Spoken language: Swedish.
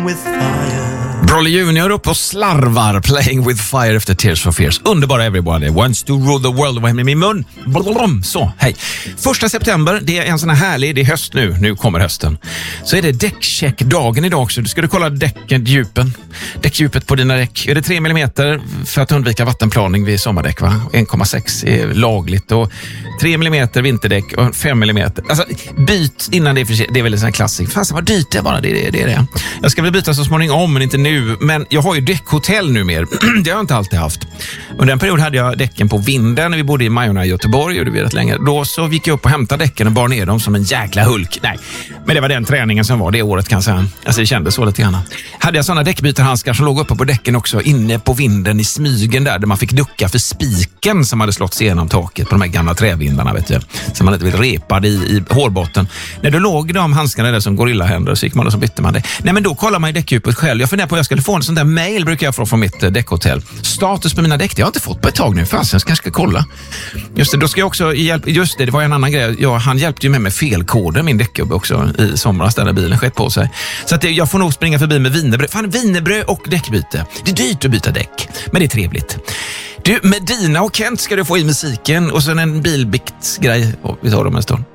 with fire. Broly Junior upp och slarvar Playing with fire efter Tears for Fears. Underbara Everybody wants to rule the world. Vad händer med min mun? Blablabla. Så, hej. 1 september, det är en sån här härlig, det är höst nu. Nu kommer hösten. Så är det däckcheckdagen idag också. Du ska kolla däckdjupet på dina däck. Är det 3 mm för att undvika vattenplaning vid sommardäck, va? 1,6 är lagligt och 3 mm vinterdäck och 5 mm. Alltså, byt innan det är för sent. Det är väl en sån här klassik. Fan, vad dyrt det är bara. Det är det. Jag ska väl byta så småningom, men inte nu. Men jag har ju däckhotell numera. Det har jag inte alltid haft. Under en period hade jag däcken på vinden när vi bodde i Majorna i Göteborg, och det var rätt länge. Då så gick jag upp och hämtade däcken och bar ner dem som en jäkla hulk. Nej, men det var den träningen som var det året, kan jag säga. Alltså det kändes så lite grann. Hade jag sådana däckbytarhandskar som låg uppe på däcken också, inne på vinden i smygen där man fick ducka för spiken som hade slått igenom taket på de här gamla trävindarna, vet du. Som man inte vill repa i hårbotten. När du låg de handskarna där som gorillahänder, så gick man och så bytte man det. Nej, men då kollar man ju däckdjupet själv. Jag funderar på att jag skulle få en sån där mail, brukar jag få från mitt däckhotell. Status på mina däck, det har jag inte fått på ett tag nu. Fast jag kanske ska kolla. Just det, då ska jag också hjälpa. Just det var en annan grej. Han hjälpte ju med felkoder, min däckgubbe också, i somras där bilen skett på sig. Så att jag får nog springa förbi med wienerbröd. Fan, wienerbröd och däckbyte. Det är dyrt att byta däck, men det är trevligt. Du, med Dina och Kent ska du få i musiken och sen en bilbiktsgrej. Vi tar dem en stund.